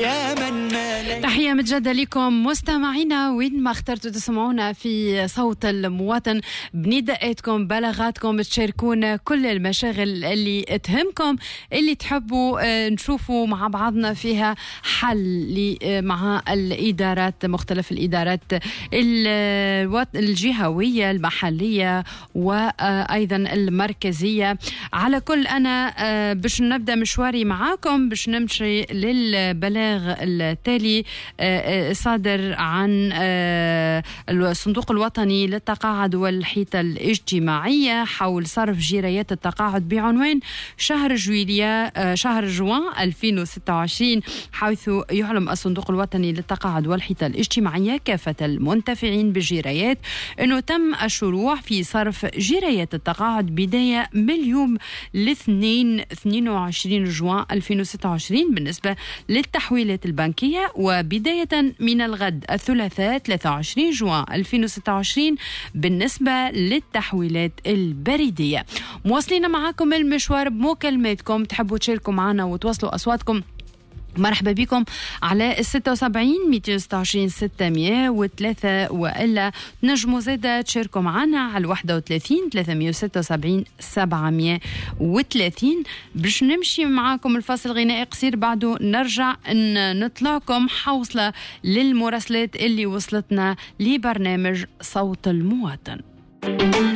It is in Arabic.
يا من مالك. تحية متجددة لكم مستمعينا وين ما اخترتوا تسمعونا في صوت المواطن، بندقاتكم بلاغاتكم تشاركونا كل المشاغل اللي تهمكم، اللي تحبوا نشوفوا مع بعضنا فيها حل مع الإدارات، مختلف الإدارات الجهوية المحلية وأيضا المركزية. على كل أنا باش نبدأ مشواري معاكم باش نمشي للبلاغ التالي صادر عن الصندوق الوطني للتقاعد والحيطة الاجتماعية حول صرف جيريات التقاعد بعنوان شهر جوان 2026، حيث يعلم الصندوق الوطني للتقاعد والحيطة الاجتماعية كافة المنتفعين بالجيريات أنه تم الشروع في صرف جيريات التقاعد بداية من اليوم الاثنين 22 جوان 2026 بالنسبة للتحويلات البنكية، وبداية من الغد الثلاثاء 23 جوان 2026 بالنسبة للتحويلات البريدية. مواصلين معاكم المشوار بمكالماتكم، تحبوا تشاركوا معنا وتوصلوا أصواتكم، مرحبا بكم على 76 226 603 وإلا نجموا زادة تشاركوا معنا على 31 376 730. باش نمشي معاكم الفاصل غنائي قصير، بعده نرجع نطلعكم حوصلة للمراسلات اللي وصلتنا لبرنامج صوت المواطن.